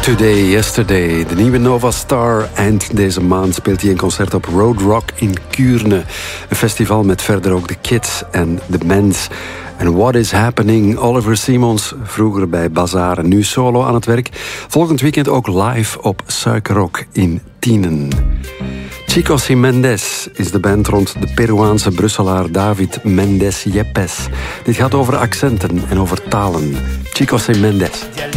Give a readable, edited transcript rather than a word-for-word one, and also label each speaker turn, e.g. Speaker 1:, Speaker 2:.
Speaker 1: Today, Yesterday, de nieuwe Nova Star. Eind deze maand speelt hij een concert op Road Rock in Kuurne. Een festival met verder ook de Kids en de Mens. En What is Happening? Oliver Simons, vroeger bij Bazaar en nu solo aan het werk. Volgend weekend ook live op Suikerrock in Tienen. Chicos y Mendes is de band rond de Peruaanse Brusselaar David Mendes Yepes. Dit gaat over accenten en over talen. Chicos y Mendes.